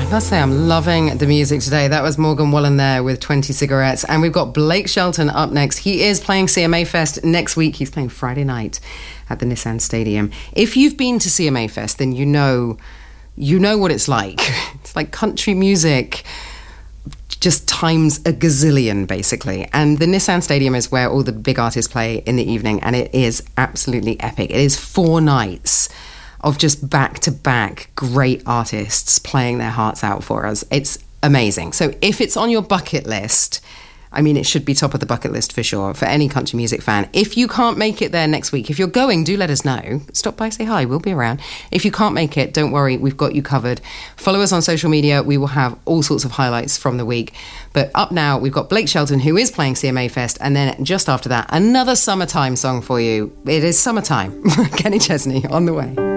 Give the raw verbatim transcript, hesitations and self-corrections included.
I've got to say, I'm loving the music today. That was Morgan Wallen there with twenty cigarettes. And we've got Blake Shelton up next. He is playing C M A Fest next week. He's playing Friday night at the Nissan Stadium. If you've been to C M A Fest, then you know, you know what it's like. It's like country music, just times a gazillion, basically. And the Nissan Stadium is where all the big artists play in the evening, and it is absolutely epic. It is four nights of just back-to-back great artists playing their hearts out for us. It's amazing. So if it's on your bucket list, I mean, it should be top of the bucket list for sure, for any country music fan. If you can't make it there next week, if you're going, do let us know. Stop by, say hi, we'll be around. If you can't make it, don't worry, we've got you covered. Follow us on social media. We will have all sorts of highlights from the week. But up now, we've got Blake Shelton, who is playing C M A Fest, and then just after that, another summertime song for you. It is summertime. Kenny Chesney on the way.